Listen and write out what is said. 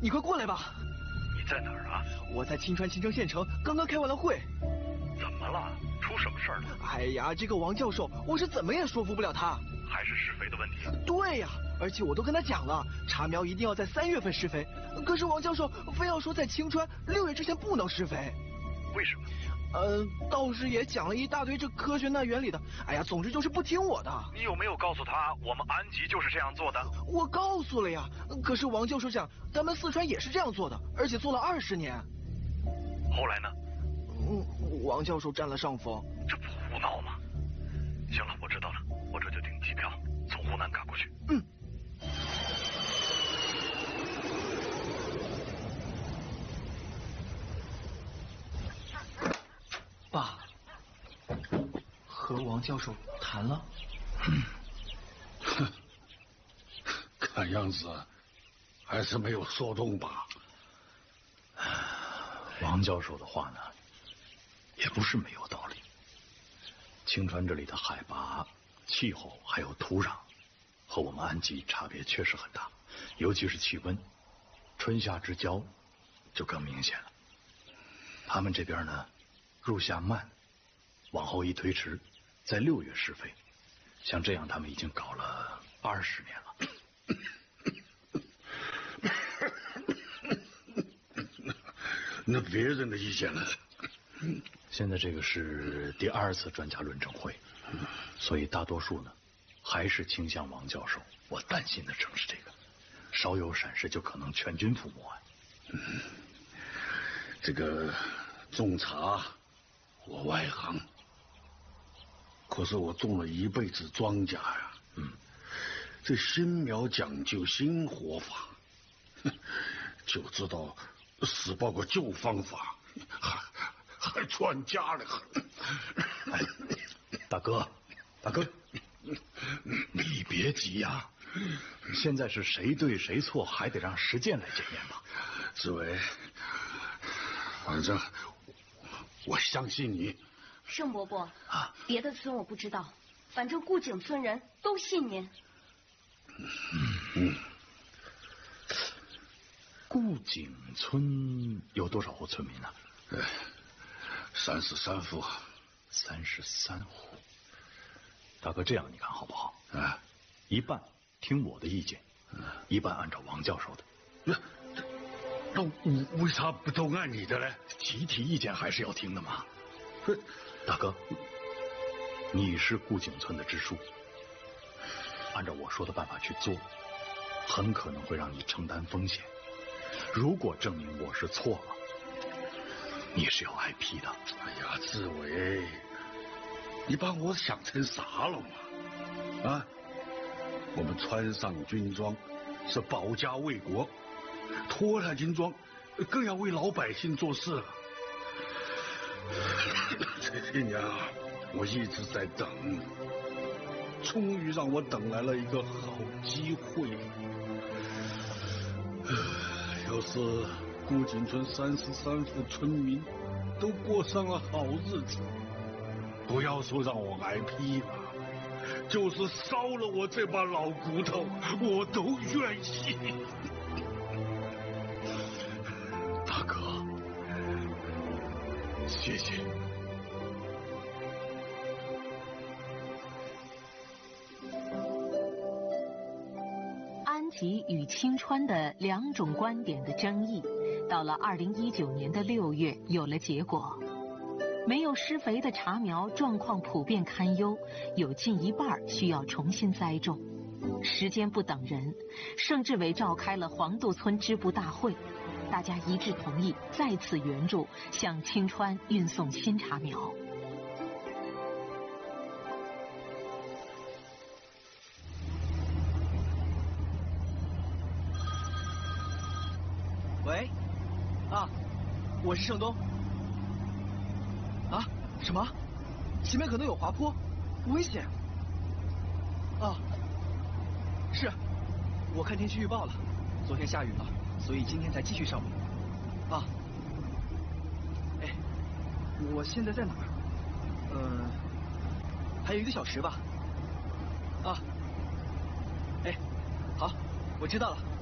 你快过来吧。 你在哪儿啊？ 我在青川青城县城，刚刚开完了会。 怎么了？出什么事儿了？ 哎呀，这个王教授，我是怎么也说服不了他。 还是施肥的问题？ 对呀，而且我都跟他讲了，茶苗一定要在3月份施肥。可是王教授非要说在青川6月之前不能施肥。 为什么？ 道士也讲了一大堆这科学那原理的，哎呀，总之就是不听我的。 你有没有告诉他，我们安吉就是这样做的？ 我告诉了呀，可是王教授讲，咱们四川也是这样做的，而且做了20年。 后来呢？ 王教授占了上风。 这不胡闹吗？行了，我知道了，我这就订机票，从湖南赶过去。 爸，和王教授谈了。 看样子还是没有说动吧。 王教授的话呢，也不是没有道理。青川这里的海拔、气候还有土壤，和我们安吉差别确实很大，尤其是气温，春夏之交就更明显了。他们这边呢，入夏慢，往后一推迟，在6月施肥。像这样，他们已经搞了20年了。 那别人的意见呢？ 现在这个是第2次专家论证会，所以大多数呢还是倾向王教授。我担心的正是这个，稍有闪失就可能全军覆没啊。 这个种茶我外行，可是我种了一辈子庄稼呀。这新苗讲究新活法，就知道死报个旧方法，还专家了。 大哥，你别急呀，现在是谁对谁错，还得让实践来检验吧。 志伟，反正我相信你。 盛伯伯啊，别的村我不知道，反正顾井村人都信您。 顾井村有多少户村民呢 ？33户。 33户。大哥，这样你看好不好？一半听我的意见，一半按照王教授的。 那为啥不都按你的呢？ 集体意见还是要听的嘛。大哥，你是顾井村的支书，按照我说的办法去做，很可能会让你承担风险。如果证明我是错了，你是要挨批的。 哎呀，志伟，你把我想成啥了吗？我们穿上军装是保家卫国，脱下军装更要为老百姓做事了。这些年啊，我一直在等，终于让我等来了一个好机会。要是顾井村33户村民都过上了好日子，不要说让我挨批了，就是烧了我这把老骨头，我都愿意。 大哥，谢谢。 安吉与青川的2种观点的争议，到了2019年的6月有了结果。没有施肥的茶苗状况普遍堪忧，有近一半需要重新栽种。时间不等人，盛志伟召开了黄渡村支部大会，大家一致同意再次援助，向青川运送新茶苗。 喂，我是盛东。什么？前面可能有滑坡，危险。是，我看天气预报了，昨天下雨了，所以今天才继续上路。我现在在哪儿？还有1个小时吧。好，我知道了。